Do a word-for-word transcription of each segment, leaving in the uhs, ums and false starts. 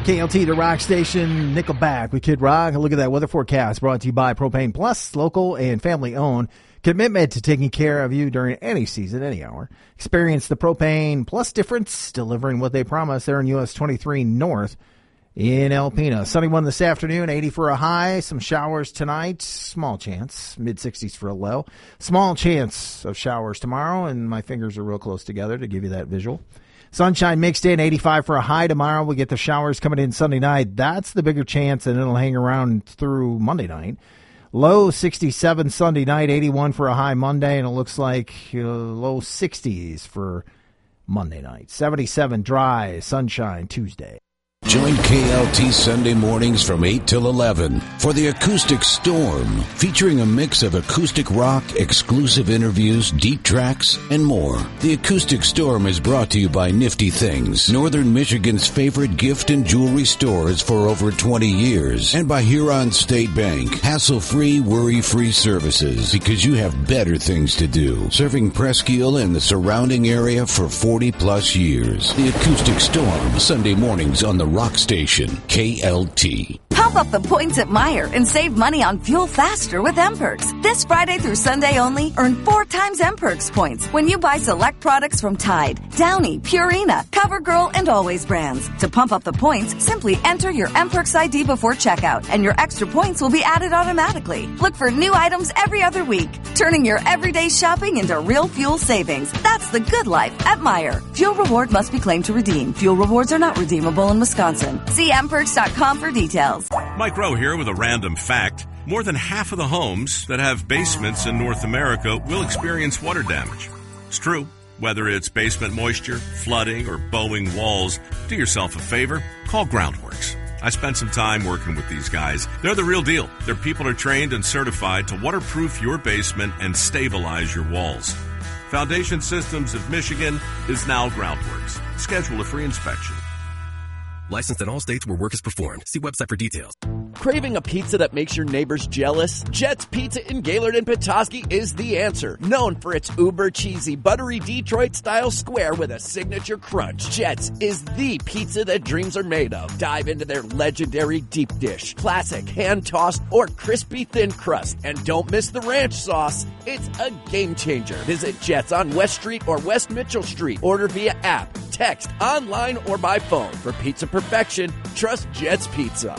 K L T, the rock station, Nickelback with Kid Rock. Look at that weather forecast brought to you by Propane Plus, local and family owned. Commitment to taking care of you during any season, any hour. Experience the Propane Plus difference, delivering what they promise. They're in U S twenty-three North in Alpena. Sunny one this afternoon, eighty for a high. Some showers tonight, small chance, mid sixties for a low. Small chance of showers tomorrow, and my fingers are real close together to give you that visual. Sunshine mixed in, eighty-five for a high tomorrow. We'll get the showers coming in Sunday night. That's the bigger chance, and it'll hang around through Monday night. Low sixty-seven Sunday night, eighty-one for a high Monday, and it looks like uh, low sixties for Monday night. seventy-seven dry, sunshine Tuesday. Join K L T Sunday mornings from eight till eleven for the Acoustic Storm, featuring a mix of acoustic rock, exclusive interviews, deep tracks, and more. The Acoustic Storm is brought to you by Nifty Things, Northern Michigan's favorite gift and jewelry stores for over twenty years, and by Huron State Bank, hassle-free, worry-free services, because you have better things to do. Serving Presqu'Île and the surrounding area for forty plus years. The Acoustic Storm, Sunday mornings on the Rock Station, K L T. Pump up the points at Meijer and save money on fuel faster with M-Perks. This Friday through Sunday only, earn four times M-Perks points when you buy select products from Tide, Downy, Purina, CoverGirl, and Always brands. To pump up the points, simply enter your M-Perks I D before checkout, and your extra points will be added automatically. Look for new items every other week, turning your everyday shopping into real fuel savings. That's the good life at Meijer. Fuel reward must be claimed to redeem. Fuel rewards are not redeemable in Wisconsin. See M perks dot com for details. Mike Rowe here with a random fact. More than half of the homes that have basements in North America will experience water damage. It's true. Whether it's basement moisture, flooding, or bowing walls, do yourself a favor. Call Groundworks. I spent some time working with these guys. They're the real deal. Their people are trained and certified to waterproof your basement and stabilize your walls. Foundation Systems of Michigan is now Groundworks. Schedule a free inspection. Licensed in all states where work is performed. See website for details. Craving a pizza that makes your neighbors jealous? Jet's Pizza in Gaylord and Petoskey is the answer. Known for its uber cheesy, buttery Detroit-style square with a signature crunch, Jet's is the pizza that dreams are made of. Dive into their legendary deep dish, classic, hand-tossed, or crispy thin crust. And don't miss the ranch sauce. It's a game changer. Visit Jet's on West Street or West Mitchell Street. Order via app, text, online, or by phone. For pizza perfection, trust Jet's Pizza.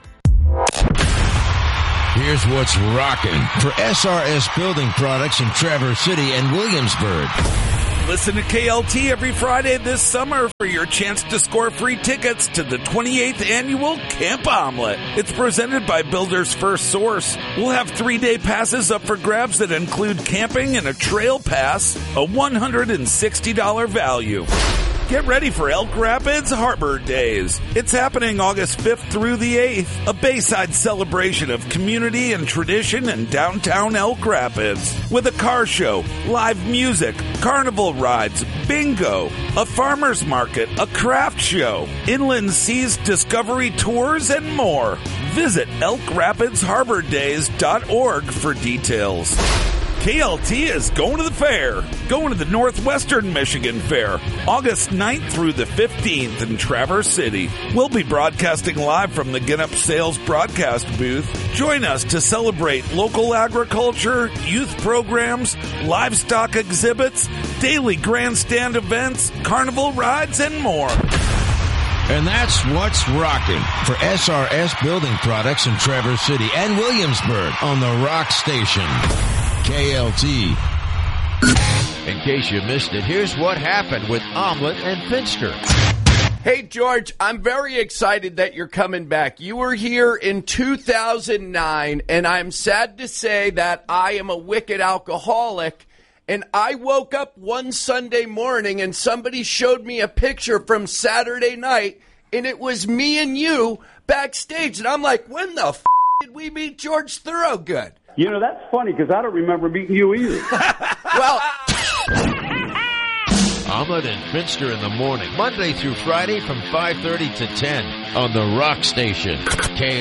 Here's what's rocking for S R S Building Products in Traverse City and Williamsburg. Listen to K L T every Friday this summer for your chance to score free tickets to the twenty-eighth Annual Camp Omelet. It's presented by Builders First Source. We'll have three-day passes up for grabs that include camping and a trail pass, a one hundred sixty dollars value. Get ready for Elk Rapids Harbor Days. It's happening August fifth through the eighth, a Bayside celebration of community and tradition in downtown Elk Rapids. With a car show, live music, carnival rides, bingo, a farmer's market, a craft show, inland seas discovery tours, and more. Visit elk rapids harbor days dot org for details. K L T is going to the fair. Going to the Northwestern Michigan Fair, August ninth through the fifteenth in Traverse City. We'll be broadcasting live from the Ginup Sales broadcast booth. Join us to celebrate local agriculture, youth programs, livestock exhibits, daily grandstand events, carnival rides, and more. And that's what's rocking for S R S Building Products in Traverse City and Williamsburg on the Rock Station. K L T. In case you missed it, here's what happened with Omelet and Finster. Hey, George, I'm very excited that you're coming back. You were here in two thousand nine, and I'm sad to say that I am a wicked alcoholic. And I woke up one Sunday morning, and somebody showed me a picture from Saturday night, and it was me and you backstage. And I'm like, when the f*** did we meet George Thorogood? You know, that's funny because I don't remember meeting you either. Well, Omelet and Finster in the morning, Monday through Friday from five thirty to ten on the Rock Station. K